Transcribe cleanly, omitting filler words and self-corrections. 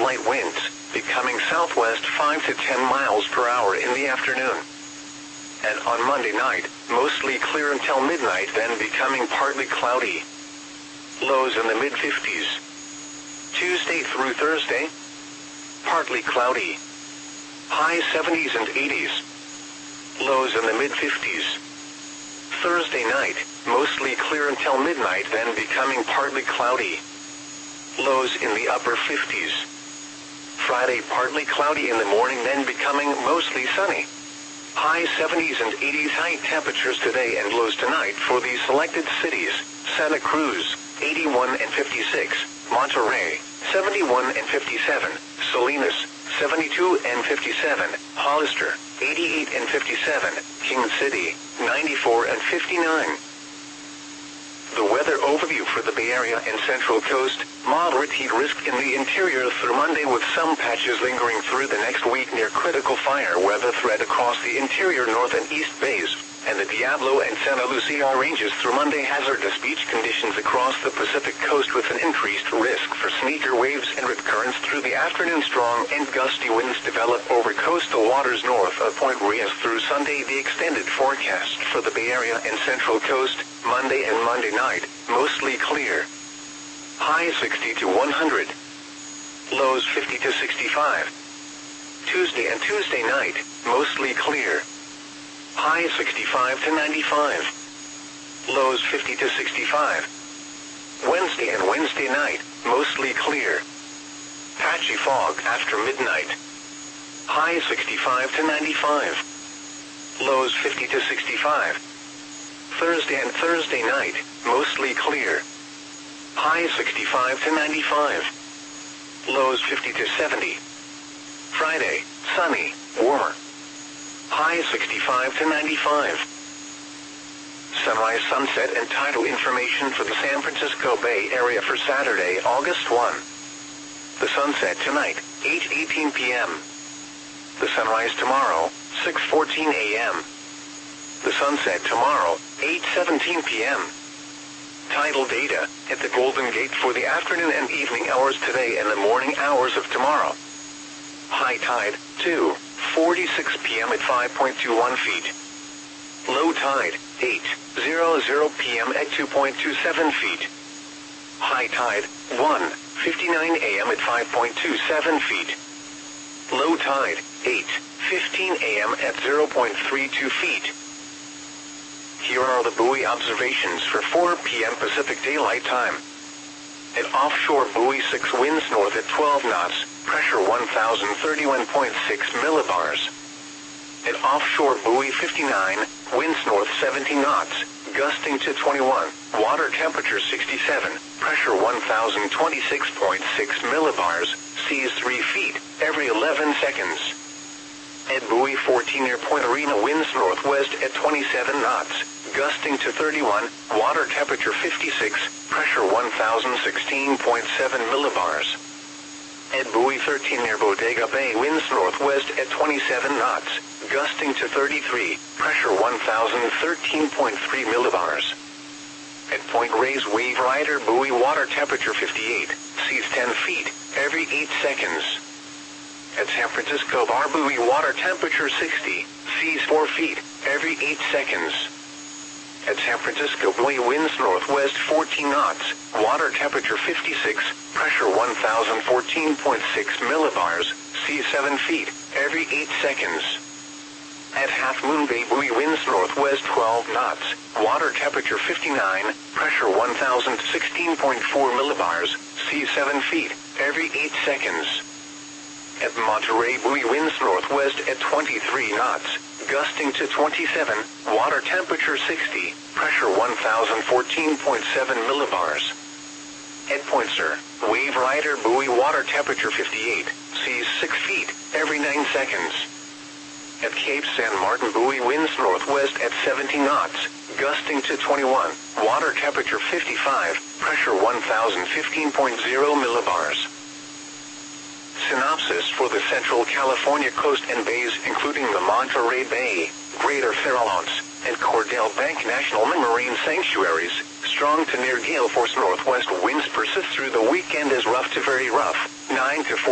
light winds, becoming southwest 5 to 10 miles per hour in the afternoon. And on Monday night, mostly clear until midnight, then becoming partly cloudy. Lows in the mid-50s. Tuesday through Thursday, partly cloudy. High 70s and 80s. Lows in the mid-50s. Thursday night, mostly clear until midnight, then becoming partly cloudy. Lows in the upper 50s. Friday, partly cloudy in the morning, then becoming mostly sunny. High 70s and 80s. High temperatures today and lows tonight for the selected cities: Santa Cruz, 81 and 56, Monterey, 71 and 57, Salinas, 72 and 57, Hollister, 88 and 57, King City, 94 and 59. The weather overview for the Bay Area and Central Coast: moderate heat risk in the interior through Monday, with some patches lingering through the next week near critical fire weather threat across the interior North and East Bays, and the Diablo and Santa Lucia ranges through Monday. Hazardous beach conditions across the Pacific coast with an increased risk for sneaker waves and rip currents through the afternoon. Strong and gusty winds develop over coastal waters north of Point Reyes through Sunday. The extended forecast for the Bay Area and Central Coast: Monday and Monday night, mostly clear. High 60 to 100. Lows 50 to 65. Tuesday and Tuesday night, mostly clear. High 65 to 95. Lows 50 to 65. Wednesday and Wednesday night, mostly clear. Patchy fog after midnight. High 65 to 95. Lows 50 to 65. Thursday and Thursday night, mostly clear. High 65 to 95. Lows 50 to 70. Friday, sunny, warmer. High 65 to 95. Sunrise, sunset, and tidal information for the San Francisco Bay Area for Saturday, August 1. The sunset tonight, 8:18 p.m. The sunrise tomorrow, 6:14 a.m. The sunset tomorrow, 8:17 p.m. Tidal data at the Golden Gate for the afternoon and evening hours today and the morning hours of tomorrow. High tide, 2:46 p.m. at 5.21 feet. Low tide, 8:00 p.m. at 2.27 feet. High tide, 1:59 a.m. at 5.27 feet. Low tide, 8:15 a.m. at 0.32 feet. Here are the buoy observations for 4 p.m. Pacific Daylight Time. At offshore buoy 6, winds north at 12 knots, pressure 1,031.6 millibars. At offshore buoy 59, winds north 17 knots, gusting to 21, water temperature 67, pressure 1,026.6 millibars, seas 3 feet every 11 seconds. At buoy 14 near Point Arena, winds northwest at 27 knots, gusting to 31, water temperature 56, pressure 1,016.7 millibars. At buoy 13 near Bodega Bay, winds northwest at 27 knots, gusting to 33, pressure 1,013.3 millibars. At Point Reyes Wave Rider buoy, water temperature 58, seas 10 feet every 8 seconds. At San Francisco Bar buoy, water temperature 60, seas 4 feet every 8 seconds. At San Francisco buoy, winds northwest 14 knots, water temperature 56, pressure 1,014.6 millibars, seas 7 feet every 8 seconds. At Half Moon Bay buoy, winds northwest 12 knots, water temperature 59, pressure 1,016.4 millibars, seas 7 feet every 8 seconds. At Monterey buoy, winds northwest at 23 knots, gusting to 27, water temperature 60, pressure 1,014.7 millibars. At Point Sur Wave Rider buoy, water temperature 58, seas 6 feet every 9 seconds. At Cape San Martin buoy, winds northwest at 70 knots, gusting to 21, water temperature 55, pressure 1,015.0 millibars. Synopsis for the Central California coast and bays, including the Monterey Bay, Greater Farallones, and Cordell Bank National Marine Sanctuaries. Strong to near gale force northwest winds persist through the weekend as rough to very rough, 9 to 14.